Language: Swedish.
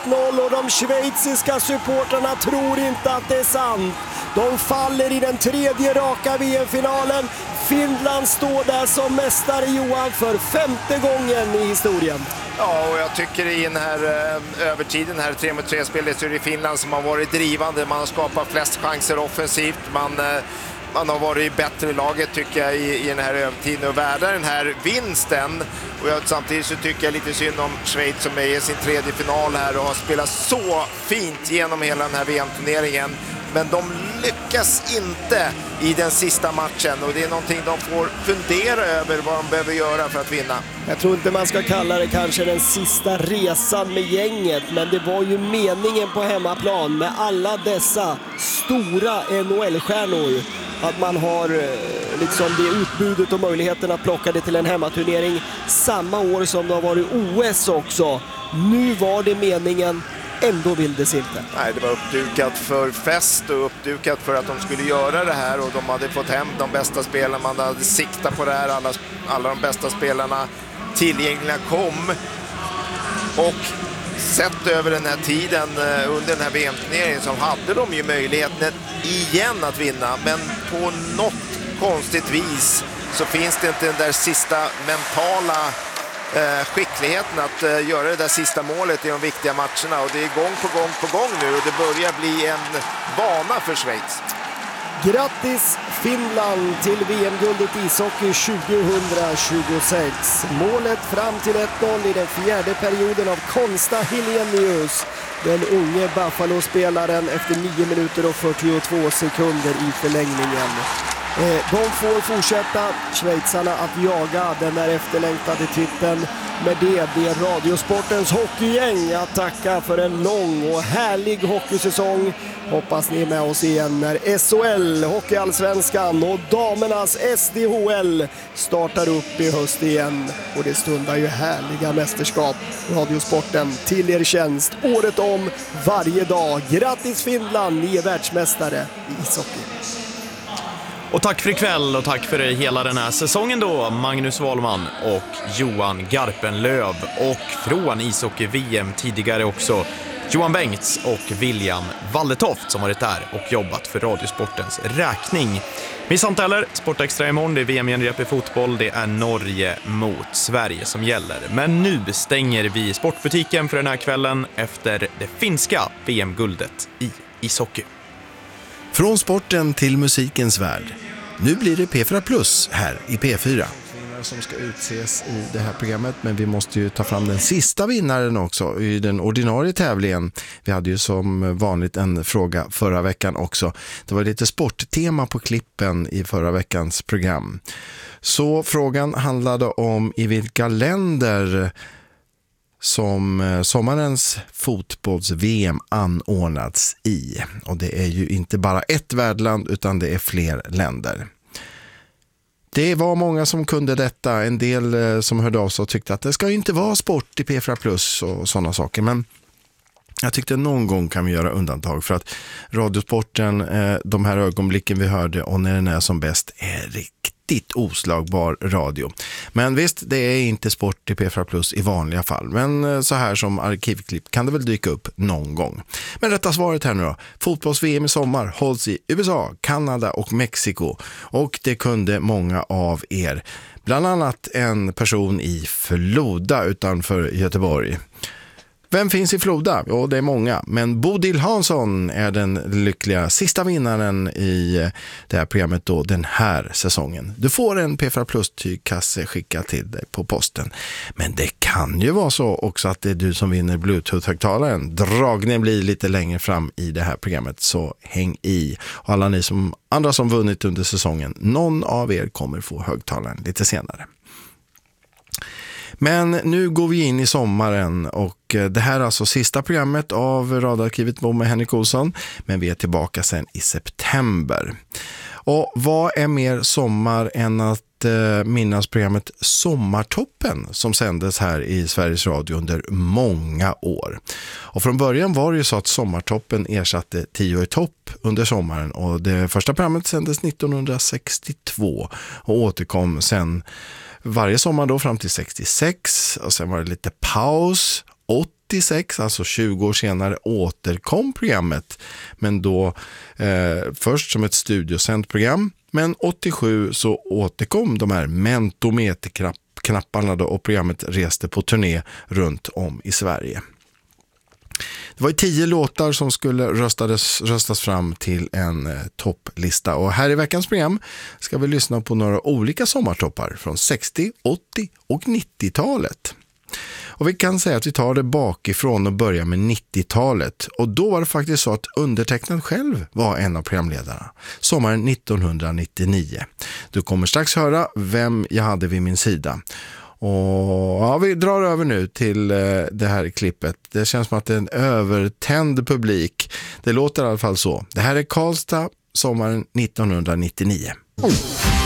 1-0 och de schweiziska supporterna tror inte att det är sant. De faller i den tredje raka VM-finalen. Finland står där som mästare, Johan, för 5:e gången i historien. Ja, och jag tycker i den här övertiden, här 3-mot-3-spelet, så är det Finland som har varit drivande. Man har skapat flest chanser offensivt. Man har varit bättre i laget, tycker jag, i den här övertiden och värda den här vinsten. Och samtidigt så tycker jag lite synd om Schweiz som är i sin tredje final här och har spelat så fint genom hela den här VM-turneringen. Men de lyckas inte i den sista matchen och det är någonting de får fundera över vad de behöver göra för att vinna. Jag tror inte man ska kalla det kanske den sista resan med gänget, men det var ju meningen på hemmaplan med alla dessa stora NHL-stjärnor att man har liksom det utbudet och möjligheten att plocka det till en hemmaturnering samma år som det har varit OS också. Nu var det meningen. Ändå vill det inte. Nej, det var uppdukat för fest och uppdukat för att de skulle göra det här och de hade fått hem de bästa spelarna, man hade siktat på det här, alla de bästa spelarna tillgängliga kom. Och sett över den här tiden under den här VM-turneringen så hade de ju möjligheten igen att vinna, men på något konstigt vis så finns det inte den där sista mentala skickligheten att göra det där sista målet i de viktiga matcherna, och det är gång på gång nu och det börjar bli en vana för Schweiz. Grattis Finland till VM-guldet ishockey 2026. Målet fram till 1-0 i den fjärde perioden av Konsta Helenius, den unge Buffalo-spelaren, efter 9 minuter och 42 sekunder i förlängningen. De får fortsätta, schweizarna, att jaga den där efterlängtade titeln. Med det blir Radiosportens hockeygäng att tacka för en lång och härlig hockeysäsong. Hoppas ni är med oss igen när SHL, Hockeyallsvenskan och damernas SDHL startar upp i höst igen. Och det stundar ju härliga mästerskap. Radiosporten till er tjänst året om, varje dag. Grattis Finland, ni är världsmästare i ishockey. Och tack för ikväll och tack för hela den här säsongen då, Magnus Wahlman och Johan Garpenlöv. Och från ishockey-VM tidigare också Johan Bengts och William Walletoft som varit där och jobbat för Radiosportens räkning. Missa inte heller Sportextra imorgon, det är VM-genrep i fotboll, det är Norge mot Sverige som gäller. Men nu stänger vi sportbutiken för den här kvällen efter det finska VM-guldet i ishockey. Från sporten till musikens värld. Nu blir det P4 Plus här i P4. Som ska utses i det här programmet, men vi måste ju ta fram den sista vinnaren också i den ordinarie tävlingen. Vi hade ju som vanligt en fråga förra veckan också. Det var lite sporttema på klippen i förra veckans program. Så frågan handlade om i vilka länder som sommarens fotbolls-VM anordnats i. Och det är ju inte bara ett värdland utan det är fler länder. Det var många som kunde detta. En del som hörde av sig och tyckte att det ska inte vara sport i P4 Plus och sådana saker. Men jag tyckte någon gång kan vi göra undantag för att Radiosporten, de här ögonblicken vi hörde och när den är som bäst, är riktigt oslagbar radio. Men visst, det är inte sport i P4 Plus i vanliga fall. Men så här som arkivklipp kan det väl dyka upp någon gång. Men rätta svaret här nu då. Fotbolls-VM i sommar hålls i USA, Kanada och Mexiko. Och det kunde många av er. Bland annat en person i Floda utanför Göteborg. Vem finns i Floda? Jo, det är många. Men Bodil Hansson är den lyckliga sista vinnaren i det här programmet då, den här säsongen. Du får en P4 Plus-tygkasse skickad till dig på posten. Men det kan ju vara så också att det är du som vinner Bluetooth-högtalaren. Dragningen blir lite längre fram i det här programmet, så häng i. Och alla ni andra som vunnit under säsongen, någon av er kommer få högtalaren lite senare. Men nu går vi in i sommaren och det här är alltså sista programmet av Radarkivet med Henrik Olsson, men vi är tillbaka sen i september. Och vad är mer sommar än att minnas programmet Sommartoppen som sändes här i Sveriges Radio under många år. Och från början var det ju så att Sommartoppen ersatte 10 i topp under sommaren, och det första programmet sändes 1962 och återkom sen varje sommar då fram till 66, och sen var det lite paus. 86, alltså 20 år senare, återkom programmet. Men då först som ett studiosänt program. Men 87 så återkom de här mentometerknapparna då, och programmet reste på turné runt om i Sverige. Det var 10 låtar som skulle röstas fram till en topplista. Och här i veckans program ska vi lyssna på några olika sommartoppar från 60, 80 och 90-talet. Och vi kan säga att vi tar det bakifrån och börjar med 90-talet. Och då var det faktiskt så att undertecknad själv var en av programledarna. Sommaren 1999. Du kommer strax höra vem jag hade vid min sida. Och ja, vi drar över nu till det här klippet. Det känns som att det är en övertänd publik. Det låter i alla fall så. Det här är Karlstad, sommaren 1999.